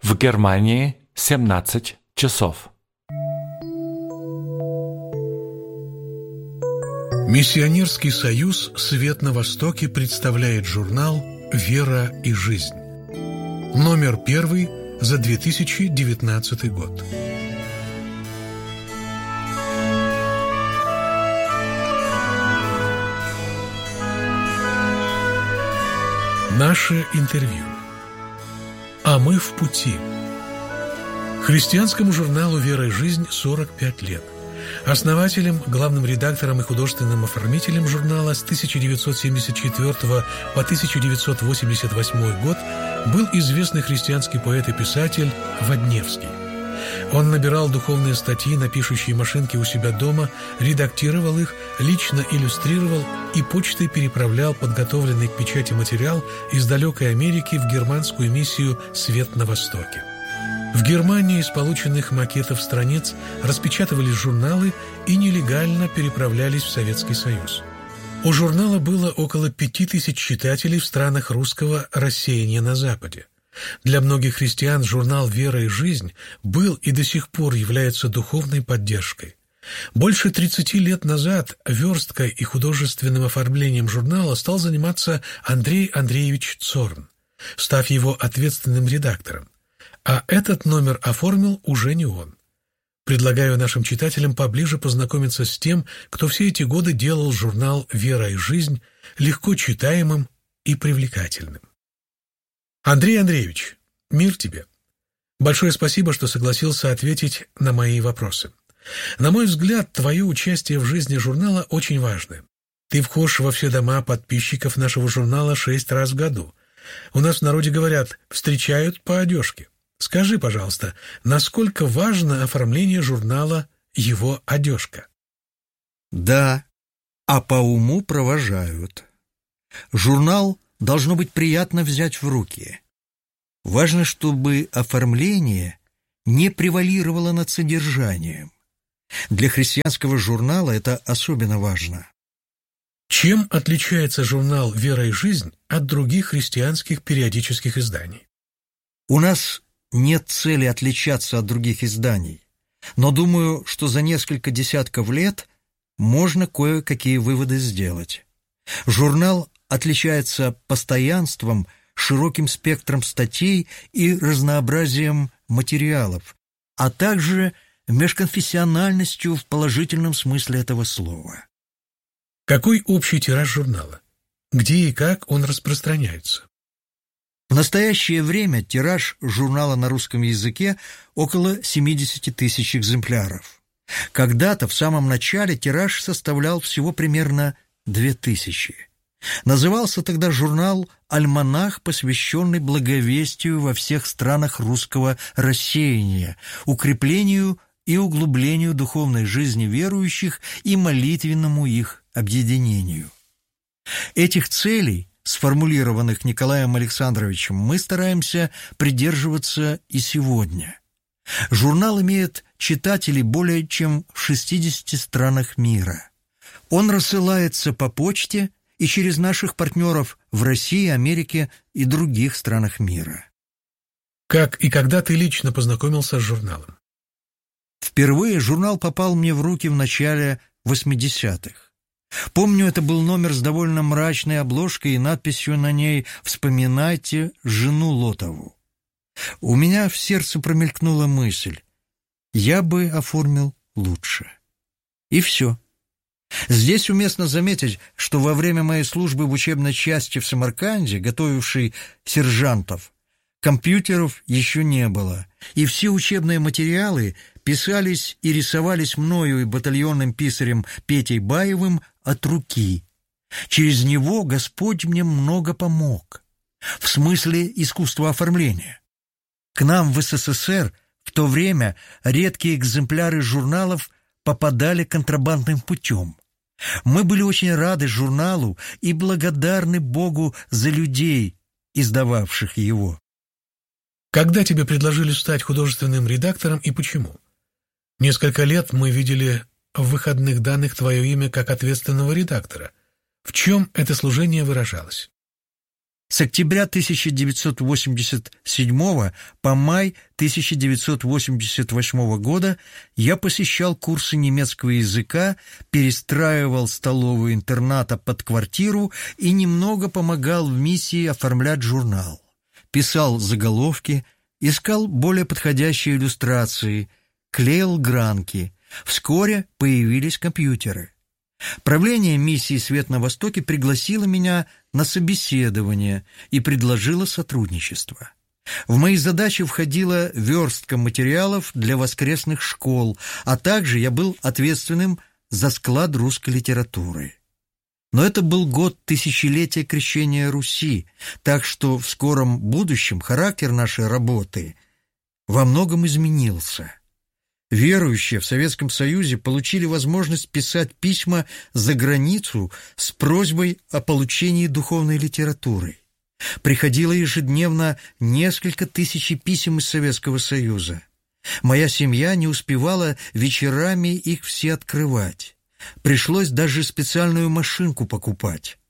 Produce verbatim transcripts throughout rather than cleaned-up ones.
В Германии семнадцать часов. Миссионерский союз «Свет на Востоке» представляет журнал «Вера и жизнь». Номер первый за две тысячи девятнадцатый год. Наше интервью. А мы в пути. Христианскому журналу «Вера и жизнь» сорок пять лет. Основателем, главным редактором и художественным оформителем журнала с тысяча девятьсот семьдесят четвёртого по тысяча девятьсот восемьдесят восьмой год был известный христианский поэт и писатель Водневский. Он набирал духовные статьи на пишущей машинке у себя дома, редактировал их, лично иллюстрировал и почтой переправлял подготовленный к печати материал из далекой Америки в германскую миссию «Свет на Востоке». В Германии из полученных макетов страниц распечатывались журналы и нелегально переправлялись в Советский Союз. У журнала было около пяти тысяч читателей в странах русского рассеяния на Западе. Для многих христиан журнал «Вера и жизнь» был и до сих пор является духовной поддержкой. Больше тридцати лет назад версткой и художественным оформлением журнала стал заниматься Андрей Андреевич Цорн, став его ответственным редактором. А этот номер оформил уже не он. Предлагаю нашим читателям поближе познакомиться с тем, кто все эти годы делал журнал «Вера и жизнь» легко читаемым и привлекательным. Андрей Андреевич, мир тебе. Большое спасибо, что согласился ответить на мои вопросы. На мой взгляд, твое участие в жизни журнала очень важное. Ты вхож во все дома подписчиков нашего журнала шесть раз в году. У нас в народе говорят «встречают по одежке». Скажи, пожалуйста, насколько важно оформление журнала его одежка? Да, а по уму провожают. Журнал должно быть приятно взять в руки. Важно, чтобы оформление не превалировало над содержанием. Для христианского журнала это особенно важно. Чем отличается журнал «Вера и жизнь» от других христианских периодических изданий? У нас нет цели отличаться от других изданий, но думаю, что за несколько десятков лет можно кое-какие выводы сделать. Журнал отличается постоянством, широким спектром статей и разнообразием материалов, а также межконфессиональностью в положительном смысле этого слова. Какой общий тираж журнала? Где и как он распространяется? В настоящее время тираж журнала на русском языке около семидесяти тысяч экземпляров. Когда-то, в самом начале, тираж составлял всего примерно две тысячи. Назывался тогда журнал «Альманах», посвященный благовестию во всех странах русского рассеяния, укреплению и углублению духовной жизни верующих и молитвенному их объединению. Этих целей, сформулированных Николаем Александровичем, мы стараемся придерживаться и сегодня. Журнал имеет читателей более чем в шестидесяти странах мира. Он рассылается по почте и через наших партнеров в России, Америке и других странах мира. Как и когда ты лично познакомился с журналом? Впервые журнал попал мне в руки в начале восьмидесятых. Помню, это был номер с довольно мрачной обложкой и надписью на ней «Вспоминайте жену Лотову». У меня в сердце промелькнула мысль: я бы оформил лучше. И все. Здесь уместно заметить, что во время моей службы в учебной части в Самарканде, готовившей сержантов, компьютеров еще не было, и все учебные материалы писались и рисовались мною и батальонным писарем Петей Баевым от руки. Через него Господь мне много помог, в смысле искусства оформления. К нам в СССР в то время редкие экземпляры журналов попадали контрабандным путем. Мы были очень рады журналу и благодарны Богу за людей, издававших его. Когда тебе предложили стать художественным редактором и почему? Несколько лет мы видели в выходных данных твое имя как ответственного редактора. В чем это служение выражалось? С октября тысяча девятьсот восемьдесят седьмого по май тысяча девятьсот восемьдесят восьмого года я посещал курсы немецкого языка, перестраивал столовую интерната под квартиру и немного помогал в миссии оформлять журнал. Писал заголовки, искал более подходящие иллюстрации, клеил гранки. Вскоре появились компьютеры. Правление миссии «Свет на Востоке» пригласило меня на собеседование и предложило сотрудничество. В мои задачи входила верстка материалов для воскресных школ, а также я был ответственным за склад русской литературы. Но это был год тысячелетия крещения Руси, так что в скором будущем характер нашей работы во многом изменился. Верующие в Советском Союзе получили возможность писать письма за границу с просьбой о получении духовной литературы. Приходило ежедневно несколько тысяч писем из Советского Союза. Моя семья не успевала вечерами их все открывать. Пришлось даже специальную машинку покупать.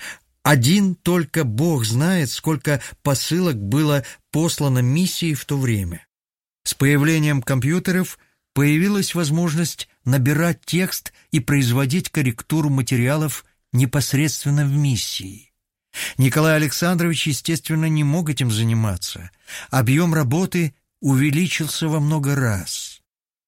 Один только Бог знает, сколько посылок было послано миссии в то время. С появлением компьютеров появилась возможность набирать текст и производить корректуру материалов непосредственно в миссии. Николай Александрович, естественно, не мог этим заниматься. Объем работы увеличился во много раз.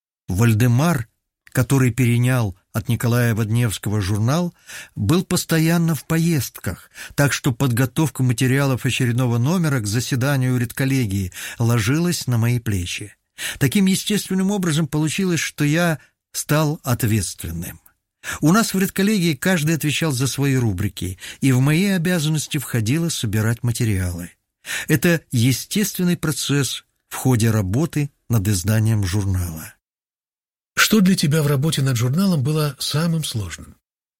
Вальдемар, который перенял от Николая Водневского журнал, был постоянно в поездках, так что подготовка материалов очередного номера к заседанию редколлегии ложилась на мои плечи. Таким естественным образом получилось, что я стал ответственным. У нас в редколлегии каждый отвечал за свои рубрики, и в мои обязанности входило собирать материалы. Это естественный процесс в ходе работы над изданием журнала. Что для тебя в работе над журналом было самым сложным?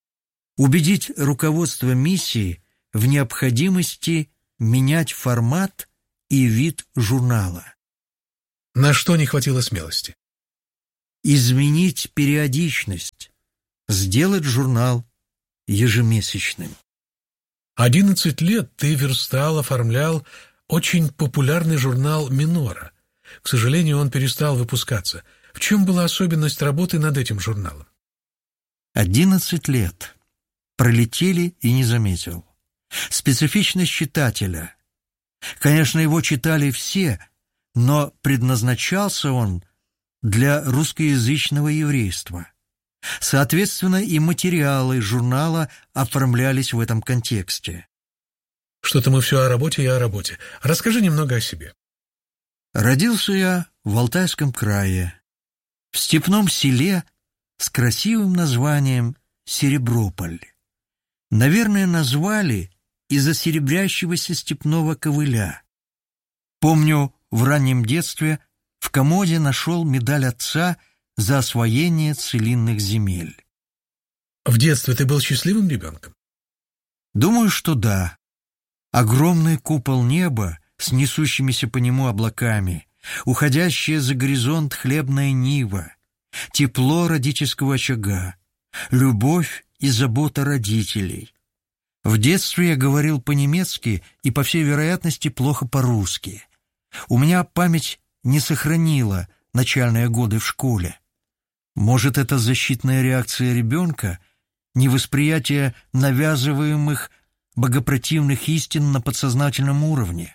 Убедить руководство миссии в необходимости менять формат и вид журнала. На что не хватило смелости? Изменить периодичность, сделать журнал ежемесячным. Одиннадцать лет ты верстал, оформлял очень популярный журнал «Минора». К сожалению, он перестал выпускаться. В чем была особенность работы над этим журналом? Одиннадцать лет. Пролетели и не заметил. Специфичность читателя. Конечно, его читали все, но предназначался он для русскоязычного еврейства. Соответственно, и материалы журнала оформлялись в этом контексте. Что-то мы все о работе и о работе. Расскажи немного о себе. Родился я в Алтайском крае, в степном селе с красивым названием Сереброполь. Наверное, назвали из-за серебрящегося степного ковыля. Помню, в раннем детстве в комоде нашел медаль отца за освоение целинных земель. В детстве ты был счастливым ребенком? Думаю, что да. Огромный купол неба с несущимися по нему облаками, уходящая за горизонт хлебная нива, тепло родительского очага, любовь и забота родителей. В детстве я говорил по-немецки и, по всей вероятности, плохо по-русски. У меня память не сохранила начальные годы в школе. Может, это защитная реакция ребенка, невосприятие навязываемых богопротивных истин на подсознательном уровне.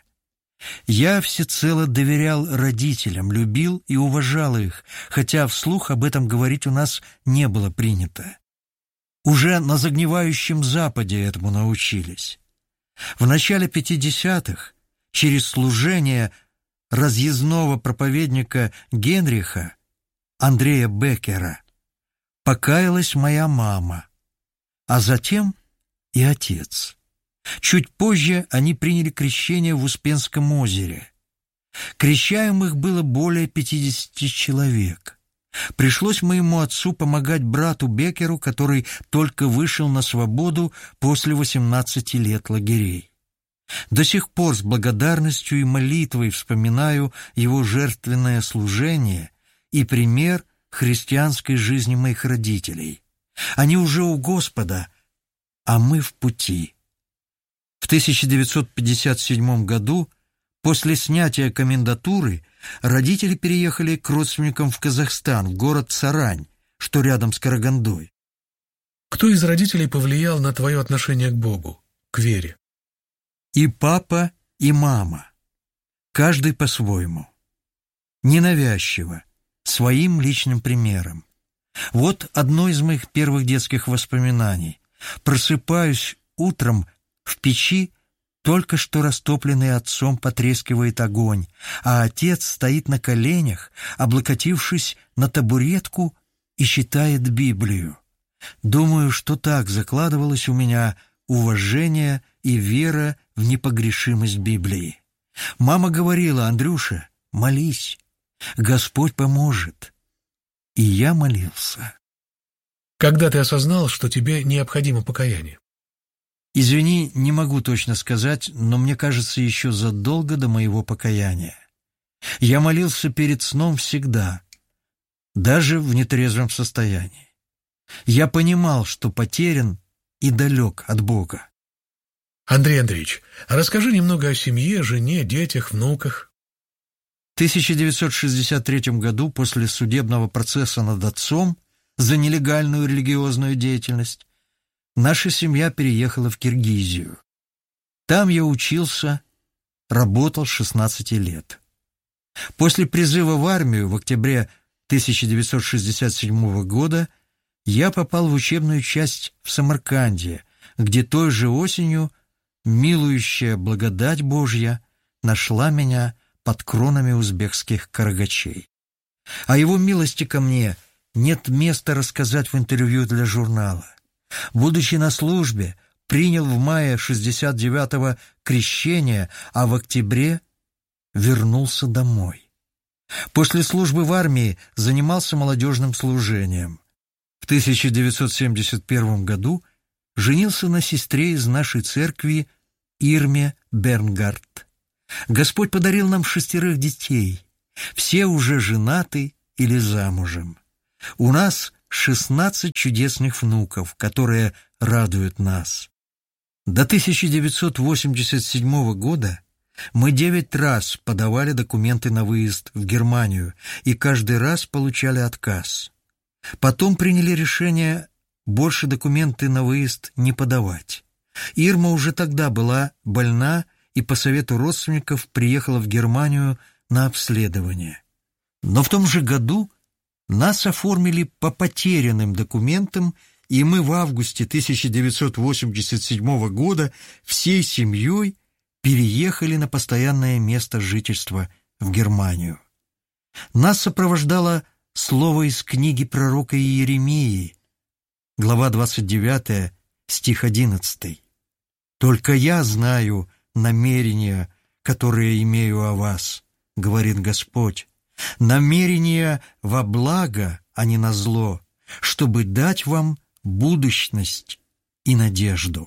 Я всецело доверял родителям, любил и уважал их, хотя вслух об этом говорить у нас не было принято. Уже на загнивающем Западе этому научились. В начале пятидесятых, через служение разъездного проповедника Генриха, Андрея Беккера, покаялась моя мама, а затем и отец. Чуть позже они приняли крещение в Успенском озере. Крещаемых было более пятидесяти человек. Пришлось моему отцу помогать брату Беккеру, который только вышел на свободу после восемнадцати лет лагерей. До сих пор с благодарностью и молитвой вспоминаю его жертвенное служение и пример христианской жизни моих родителей. Они уже у Господа, а мы в пути. В тысяча девятьсот пятьдесят седьмом году, после снятия комендатуры, родители переехали к родственникам в Казахстан, в город Сарань, что рядом с Карагандой. Кто из родителей повлиял на твое отношение к Богу, к вере? И папа, и мама. Каждый по-своему. Ненавязчиво, своим личным примером. Вот одно из моих первых детских воспоминаний. Просыпаюсь утром в печи, только что растопленный отцом потрескивает огонь, а отец стоит на коленях, облокотившись на табуретку и читает Библию. Думаю, что так закладывалось у меня уважение и вера в непогрешимость Библии. Мама говорила: «Андрюша, молись, Господь поможет». И я молился. Когда ты осознал, что тебе необходимо покаяние? Извини, не могу точно сказать, но мне кажется, еще задолго до моего покаяния. Я молился перед сном всегда, даже в нетрезвом состоянии. Я понимал, что потерян и далек от Бога. Андрей Андреевич, расскажи немного о семье, жене, детях, внуках. В тысяча девятьсот шестьдесят третьем году, после судебного процесса над отцом за нелегальную религиозную деятельность, наша семья переехала в Киргизию. Там я учился, работал с шестнадцати лет. После призыва в армию в октябре тысяча девятьсот шестьдесят седьмого года я попал в учебную часть в Самарканде, где той же осенью милующая благодать Божья нашла меня под кронами узбекских карагачей. О его милости ко мне нет места рассказать в интервью для журнала. Будучи на службе, принял в мае шестьдесят девятого крещение, а в октябре вернулся домой. После службы в армии занимался молодежным служением. В тысяча девятьсот семьдесят первом году женился на сестре из нашей церкви Ирме Бернгард. Господь подарил нам шестерых детей. Все уже женаты или замужем. У нас шестнадцать чудесных внуков, которые радуют нас. До тысяча девятьсот восемьдесят седьмого года мы девять раз подавали документы на выезд в Германию и каждый раз получали отказ. Потом приняли решение больше документы на выезд не подавать. Ирма уже тогда была больна и по совету родственников приехала в Германию на обследование. Но в том же году нас оформили по потерянным документам, и мы в августе тысяча девятьсот восемьдесят седьмого года всей семьей переехали на постоянное место жительства в Германию. Нас сопровождало слово из книги пророка Иеремии, глава двадцать девятая, стих одиннадцатый. «Только я знаю намерения, которые имею о вас, — говорит Господь, — намерения во благо, а не на зло, чтобы дать вам будущность и надежду».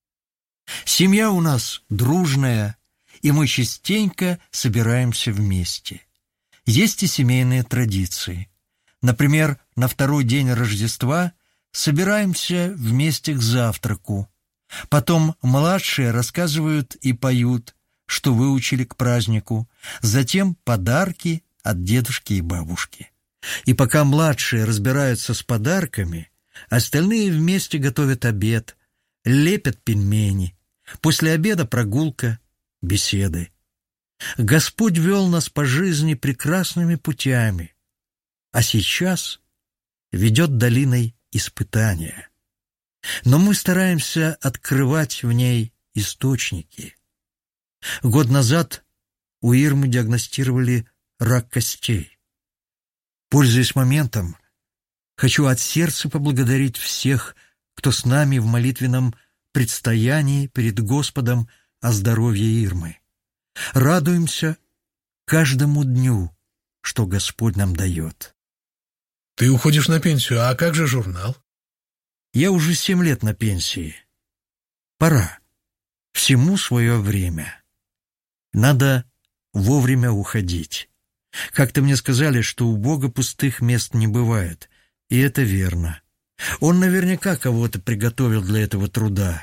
Семья у нас дружная, и мы частенько собираемся вместе. Есть и семейные традиции. Например, на второй день Рождества собираемся вместе к завтраку. Потом младшие рассказывают и поют, что выучили к празднику. Затем подарки от дедушки и бабушки. И пока младшие разбираются с подарками, остальные вместе готовят обед, лепят пельмени. После обеда прогулка, беседы. Господь вел нас по жизни прекрасными путями, а сейчас ведет долиной испытания. Но мы стараемся открывать в ней источники. Год назад у Ирмы диагностировали рак костей. Пользуясь моментом, хочу от сердца поблагодарить всех, кто с нами в молитвенном предстоянии перед Господом о здоровье Ирмы. Радуемся каждому дню, что Господь нам дает. Ты уходишь на пенсию, а как же журнал? Я уже семь лет на пенсии. Пора. Всему свое время. Надо вовремя уходить. Как-то мне сказали, что у Бога пустых мест не бывает, и это верно. Он наверняка кого-то приготовил для этого труда.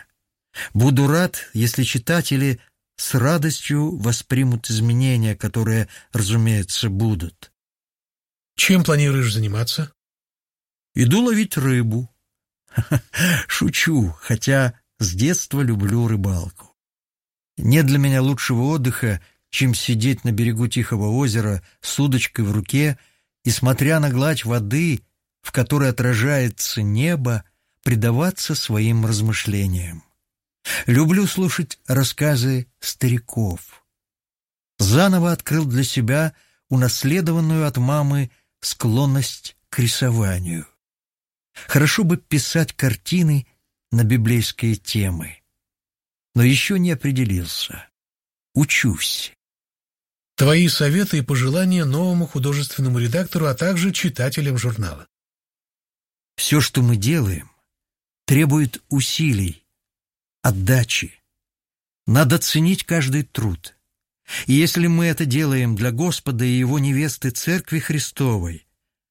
Буду рад, если читатели с радостью воспримут изменения, которые, разумеется, будут. Чем планируешь заниматься? Иду ловить рыбу. Шучу, хотя с детства люблю рыбалку. Нет для меня лучшего отдыха, чем сидеть на берегу тихого озера с удочкой в руке и, смотря на гладь воды, в которой отражается небо, предаваться своим размышлениям. Люблю слушать рассказы стариков. Заново открыл для себя унаследованную от мамы склонность к рисованию. Хорошо бы писать картины на библейские темы. Но еще не определился. Учусь. Твои советы и пожелания новому художественному редактору, а также читателям журнала. Все, что мы делаем, требует усилий, отдачи. Надо ценить каждый труд. И если мы это делаем для Господа и Его невесты Церкви Христовой,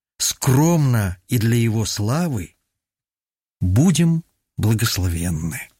скромно и для Его славы, будем благословенны.